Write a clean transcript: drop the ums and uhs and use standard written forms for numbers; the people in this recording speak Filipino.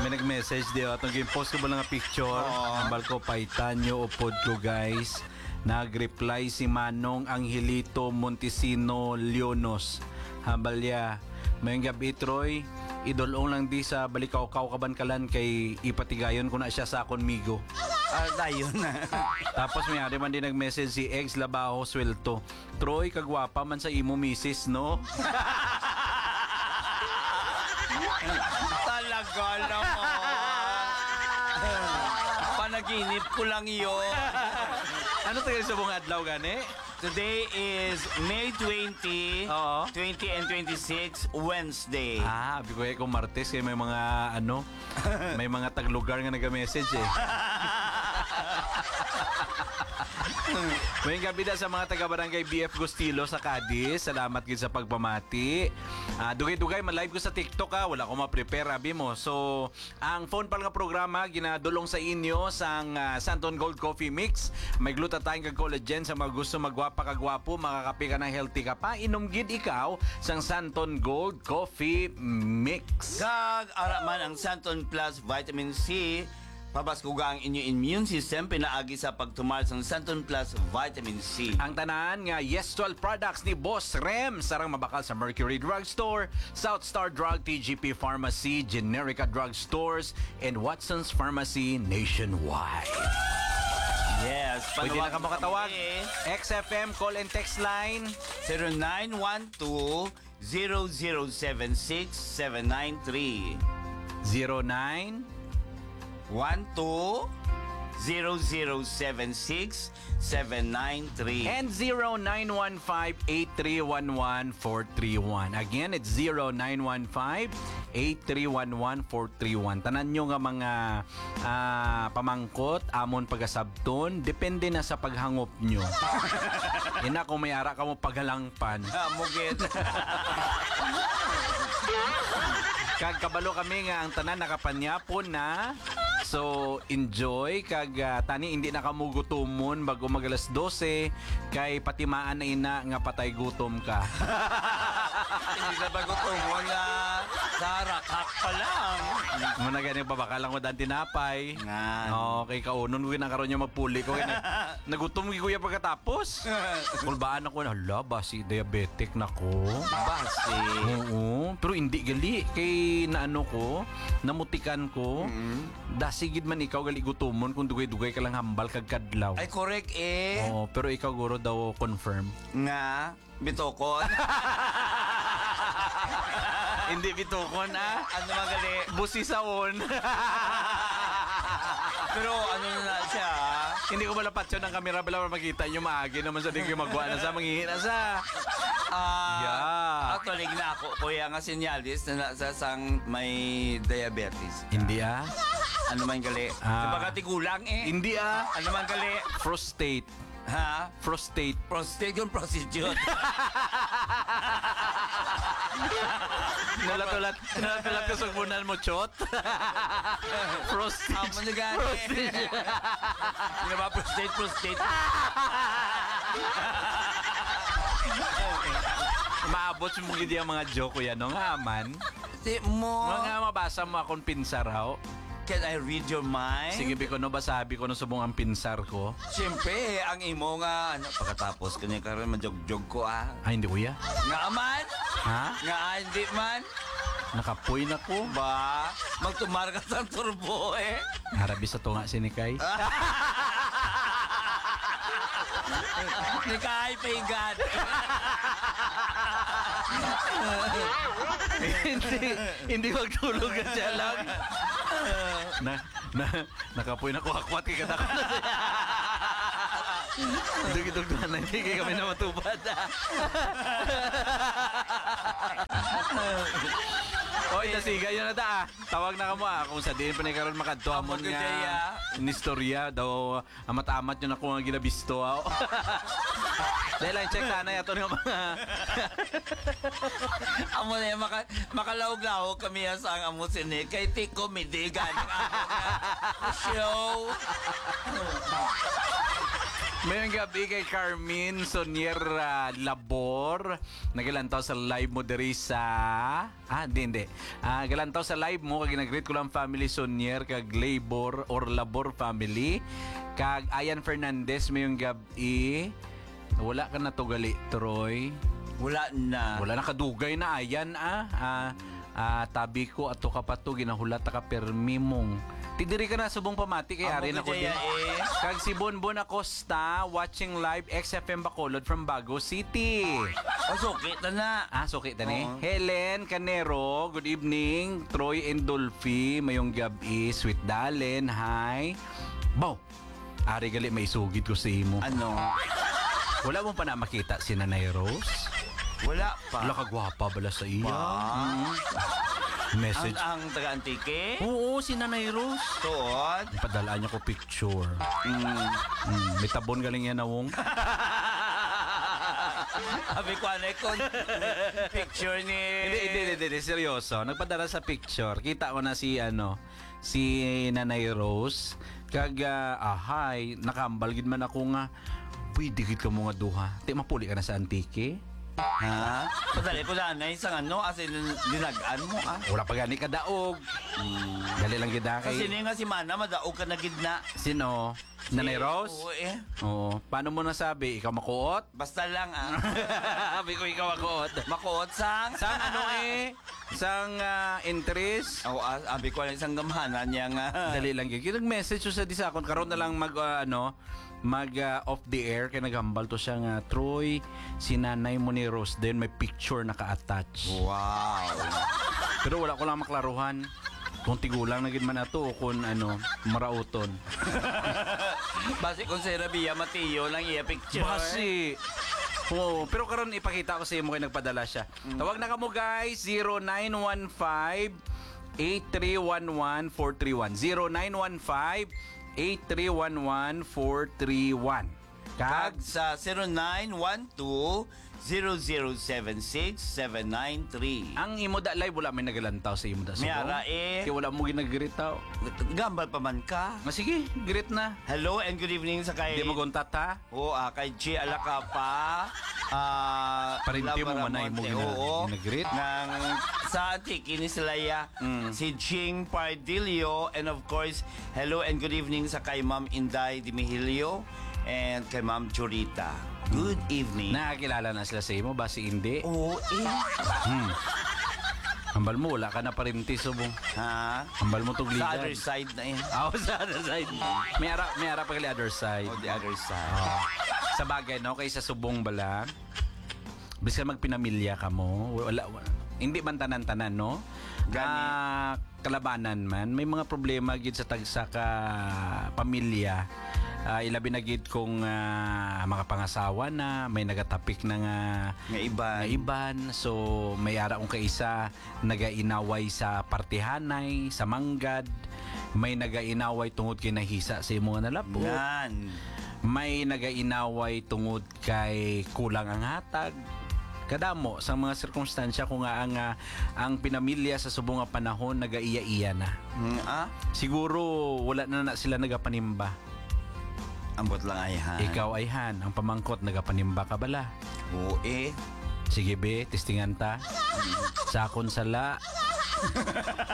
May nag-message di atong post ko ba lang nga picture ambal ko paitanyo upod ko guys. Nag-reply si Manong Angelito Montesino Leonos. Habalya, may gabi Troy, idolong lang di sa balikaw-kaw kabankalan kay ipatigayon ko na siya sa akon migo. Dayon na. Tapos may ari man din nag-message si Eggs Labaho Swelto. Troy, kagwapa man sa imo misis, no? Talaga naman. Panaginip ko lang yun. Ano tayo sa buong adlaw gani? Today is May 20, Oo. 20 and 26, Wednesday. Abi ko kung Martes kay may mga ano, may mga taglugar nga nag-message eh. May gabi na sa mga taga-barangay BF Gustilo sa Cadiz. Salamat gid sa pagpamati. Dugay-dugay man-live ko sa TikTok ha. Wala ko ma-prepare abi mo. So, ang phone pal nga programa ginadulong sa inyo sang Santon Gold Coffee Mix. May glutathione kag collagen sa mga gusto magwapa kagwapo, makakape ka ng healthy ka pa. Inom gid ikaw sang Santon Gold Coffee Mix. Kag araman ang Santon Plus Vitamin C. Pabaskuga ang inyong immune system pinaagi sa pagtumal sa Santon Plus Vitamin C. Ang tanan nga Yes12 products ni Boss Rem sarang mabakal sa Mercury Drugstore, South Star Drug, TGP Pharmacy, Generica Drug Stores, and Watson's Pharmacy nationwide. Yes, Pwede na ka panawagan makatawag. kami. XFM call and text line 0912-0076-793 09 12-0076-793 and 0915-8311-431. Again, it's 0915-8311-431. Tanan nyo nga mga pamangkot, amon pagasabton, depende na sa paghangop nyo. Ina kung may ara ka mo paghalangpan. Mugit. Kag kabalo kami nga ang tanan nakapanyapon na. So, enjoy. Kag tani hindi nakamugutumon bago mag alas 12. Kay patimaan na ina nga patay gutom ka. Hindi na bago mo na sarakak pa lang. Muna gani pa baka lang mo dan tinapay. Nga. Okay, kaunon ko kinakaroon niya magpuli ko. Nagutom ko kuya pagkatapos. Kulbaan ako na, hala, basi diabetic na ko. Basi. Oo, pero hindi gali. Kay naano ko, namutikan ko. Dasigid man ikaw gali gutomon kung dugay-dugay ka lang hambal kag kadlaw. Ay, correct eh. Oo, pero ikaw guro daw confirm. Nga, bitokon. Hindi bitukon Ano magali? Busi saon. Pero ano na siya? Hindi ko malapat yun ang kamera bala para makita nyo maagi naman sa di kayo magwa na sa manghihina sa. Yeah. Actually, na ako, kuya nga sinyalis na sa sang may diabetes. Hindi Ano man gali? Sa pagkatigulang eh. Hindi Ano man gali? Prostate. Ha? Prostate. Prostate yung prostitute. Nalat-ulat ko sa bunan mo, chot. Prostate. Amo na gani. Hindi ba prostate? Maabot mo gid yung mga joke yan, no? Nga man. Di mo. Mga mabasa mo akong pinsar, raw. Can I read your mind? Sige, biko no, basabi ko no subong ang pinsar ko. Siyempre, ang imo nga, ano, pagkatapos kanya karon majog-jog ko Ay, hindi kuya. Nga man? Ha? Nga hindi man? Nakapoy na ko. Ba? Magtumar ka sa turbo eh. Harabi sa tunga si Nikay. Ni kahit paigad. hindi magtulog ka siya lang. Nakapoy na ko akwat kay kada. Dugidog na hindi kami na matubad. Oy, nasiga yun na ta. Tawag na ka mo kung sa din pa ni karon makadto amon nga nistorya daw amat-amat yun ako nga ginabisto. Dahil lang check tanay ato nga mga Amo na yung makalawag-lawag kami sa ang amo sini kay ti comedy ganing ako nga show. Mayong gabi kay Carmen Sonier Labor. Nagalantaw sa live mo diri sa... hindi. Galantaw sa live mo. Kag ginag-greet ko lang family Sonier, kag Labor or Labor family. Kag Ayan Fernandez mayong gabi. Wala ka na to gali, Troy. Wala na. Wala na kadugay na Ayan tabi ko ato ka pa to ginahulat ka permi mong. Tidiri ka na subong pamati kay Ari na ko din. Kag si Bonbon Acosta watching live XFM Bacolod from Bago City. Sukit na. Sukit na ni. Oo. Helen Canero, good evening. Troy and Dolphy, mayong gabi. Sweet Dalen, hi. Bow, Ari gali may sugid ko sa imo. Ano? Wala mo pa na makita si Nanay Rose? Wala pa. Wala ka gwapa bala sa iya. Ang Message. taga-antike? Oo, si Nanay Rose. Tuod? Padalaan niya ko picture. May tabon galing yan nawong. Sabi ko, ano yung picture ni... Hindi, seryoso. Nagpadala sa picture. Kita ko na si Nanay Rose. Kag, hi, nakambal gid man ako nga. Pwede gid ka mo nga duha. Di mapuli ka na sa antike. Ha? Padali ko na isang as in, dinagaan mo, Wala pa gani ka daog. Dali lang gid Kasi kay. nga si Mana, madaog ka na gidna. Sino? Nanay Rose? Oo, Oo. Paano mo nasabi? Ikaw makuot? Basta lang, Sabi ko ikaw makuot. Makuot sang... Sang Sang interest? Oo, sabi ko lang isang gamhanan niya nga. Dali lang gid. Nag-message siya sa disakon karon na lang mag off the air kay naghambal to siya nga Troy si Nanay mo ni Rose din may picture naka-attach. Wow. Pero wala ko lang maklaruhan kung tigulang na gid man ato o kung marauton. Basi kung si Rabia Mateo lang iya picture. Basi. Oo, pero karon ipakita ko sa imo kay nagpadala siya. Tawag na kamo guys 0915 8311-431 0915-8311-431 Kag sa 0912-0076-793. ang imo da live wala may nagalantaw sa imo da May ara kaya wala mo ginag-greetaw. Gambal pa man ka. Sige, greet na. Hello and good evening sa kay... Di mo guntat ha. Oo, kay G. Alacapa. Parinti mo manay mo ginag-greet. Sa Antiki ni Silaya, si Jing Pardillo, and of course, hello and good evening sa kay Ma'am Inday Dimihilio and kay Ma'am Churita. Good evening. Nakakilala na sila sa imo ba si Indi? Oo, Hambal mo wala ka na parinti subong. Ha? Hambal mo Sa tugligan. other side na eh. Sa other side. May ara pa kali other side. On the other side. Sa bagay, no? Kaysa subong bala, bisa magpinamilya ka mo, wala, hindi man tanan-tanan, no? Kalabanan man, may mga problema gid sa tagsa ka pamilya. Ilabi na gid kung mga pangasawa na, may nagatapik na nga iban. So, may ara kong kaisa nagainaway sa partihanay, sa manggad, may nagainaway tungod kay nahisa sa imo nga nalapo. Yan. May nagainaway tungod kay kulang ang hatag. Kadamo sa mga sirkumstansya kung nga ang pinamilya sa subong nga panahon nagaiya-iya na. Siguro wala na sila nagapanimba. Ambot lang ay han. Ikaw ay han, ang pamangkot nagapanimba ka bala. Oo Sige be, testingan ta. Sakon sala.